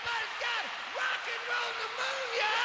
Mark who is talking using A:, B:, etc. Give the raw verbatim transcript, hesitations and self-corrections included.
A: Everybody's got rock and roll to move ya!